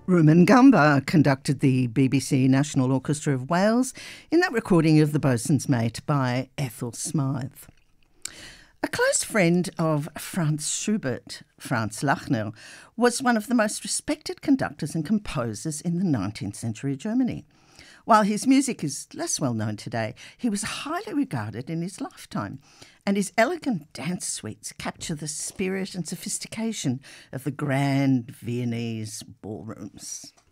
Rumen Gumber conducted the BBC National Orchestra of Wales in that recording of The Bosun's Mate by Ethel Smythe. A close friend of Franz Schubert, Franz Lachner, was one of the most respected conductors and composers in the 19th century Germany. While his music is less well known today, he was highly regarded in his lifetime, and his elegant dance suites capture the spirit and sophistication of the grand Viennese ballrooms.